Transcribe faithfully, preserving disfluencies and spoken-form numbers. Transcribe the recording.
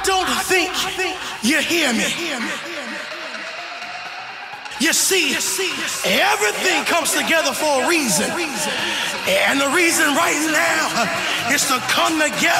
don't think you hear me. You see, everything comes together for a reason. And the reason right now is to come together.